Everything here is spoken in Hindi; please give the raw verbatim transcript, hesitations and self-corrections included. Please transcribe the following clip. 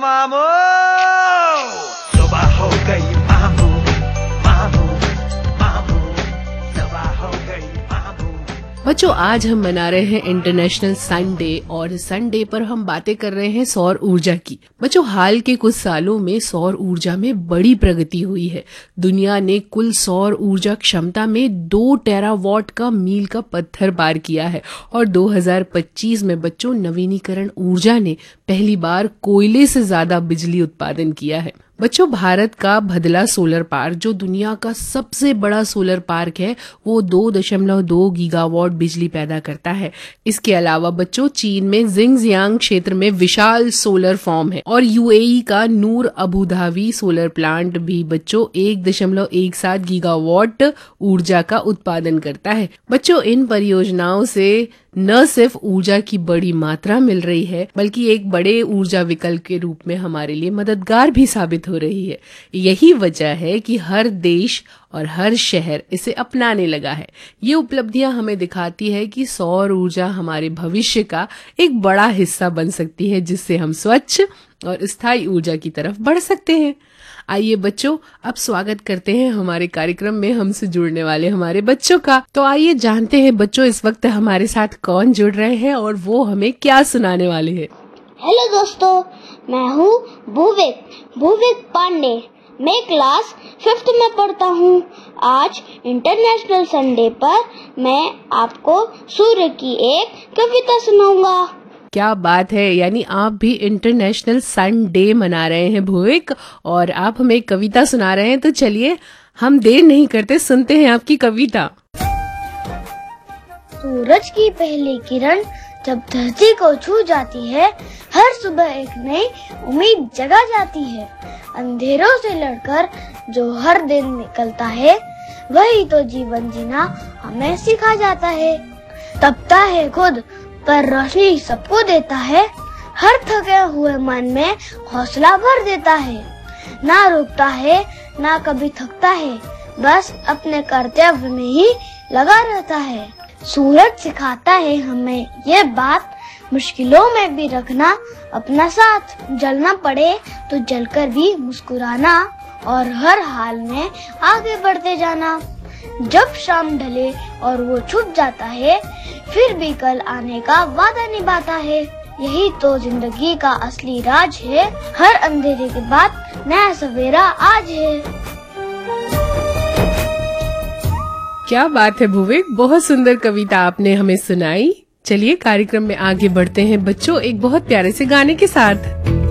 मामू, सुबह हो गई मामू, मामू, मामू, सुबह हो गई मामू। बच्चों, आज हम मना रहे हैं इंटरनेशनल सन डे और सन डे पर हम बातें कर रहे हैं सौर ऊर्जा की। बच्चों, हाल के कुछ सालों में सौर ऊर्जा में बड़ी प्रगति हुई है। दुनिया ने कुल सौर ऊर्जा क्षमता में दो टेरावाट का मील का पत्थर पार किया है और दो हज़ार पच्चीस में बच्चों नवीनीकरण ऊर्जा ने पहली बार कोयले से ज्यादा बिजली उत्पादन किया है। बच्चों, भारत का भदला सोलर पार्क जो दुनिया का सबसे बड़ा सोलर पार्क है, वो दो दशमलव दो गीगावाट बिजली पैदा करता है। इसके अलावा बच्चों, चीन में जिंगजियांग क्षेत्र में विशाल सोलर फार्म है और यूएई का नूर अबू धाबी सोलर प्लांट भी बच्चों एक दशमलव एक सात गीगावाट ऊर्जा का उत्पादन करता है। बच्चों, इन परियोजनाओं से न सिर्फ ऊर्जा की बड़ी मात्रा मिल रही है, बल्कि एक बड़े ऊर्जा विकल्प के रूप में हमारे लिए मददगार भी साबित हो रही है। यही वजह है कि हर देश और हर शहर इसे अपनाने लगा है। ये उपलब्धियां हमें दिखाती है कि सौर ऊर्जा हमारे भविष्य का एक बड़ा हिस्सा बन सकती है, जिससे हम स्वच्छ और स्थायी ऊर्जा की तरफ बढ़ सकते हैं। आइए बच्चों, अब स्वागत करते हैं हमारे कार्यक्रम में हमसे जुड़ने वाले हमारे बच्चों का। तो आइए जानते हैं बच्चों, इस वक्त हमारे साथ कौन जुड़ रहे हैं और वो हमें क्या सुनाने वाले हैं। हेलो दोस्तों, मैं हूँ भूविक भूविक पांडे। मैं क्लास फिफ्थ में पढ़ता हूँ। आज इंटरनेशनल संडे पर मैं आपको सूर्य की एक कविता सुनाऊंगा। क्या बात है, यानी आप भी इंटरनेशनल सन डे मना रहे हैं भूविक, और आप हमें एक कविता सुना रहे हैं। तो चलिए हम देर नहीं करते, सुनते हैं आपकी कविता। सूरज की पहली किरण जब धरती को छू जाती है, हर सुबह एक नई उम्मीद जगा जाती है। अंधेरों से लड़कर जो हर दिन निकलता है, वही तो जीवन जीना हमें सिखा जाता है। तपता है खुद पर रोशनी सबको देता है, हर थके हुए मन में हौसला भर देता है। ना रुकता है ना कभी थकता है, बस अपने कर्तव्य में ही लगा रहता है। सूरज सिखाता है हमें ये बात, मुश्किलों में भी रखना अपना साथ। जलना पड़े तो जलकर भी मुस्कुराना और हर हाल में आगे बढ़ते जाना। जब शाम ढले और वो छुप जाता है, फिर भी कल आने का वादा निभाता है। यही तो जिंदगी का असली राज है, हर अंधेरे के बाद नया सवेरा आज है। क्या बात है भूविक, बहुत सुंदर कविता आपने हमें सुनाई। चलिए कार्यक्रम में आगे बढ़ते हैं बच्चों, एक बहुत प्यारे से गाने के साथ।